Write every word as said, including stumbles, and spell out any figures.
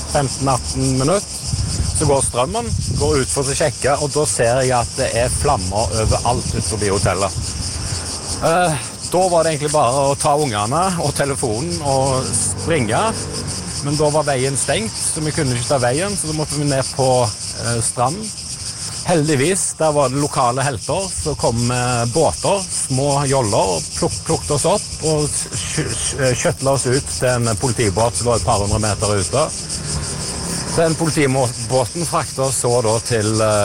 femten atten minutter, så går strømmen, går ut for å sjekke, og da ser jeg at det er flammer overalt ut forbi hotellet. Uh, da var det egentlig bare å ta ungene og telefonen og springe, men da var veien stengt, så vi kunne ikke ta veien, så da måtte vi ned på uh, stranden. Heldigvis, der var det lokale helter, så kom uh, båter, små joller, og pluk plukket oss opp og skjøttet oss ut til en politibåt som lå et par hundre meter ute. Den politibåten fraktet oss så da til uh,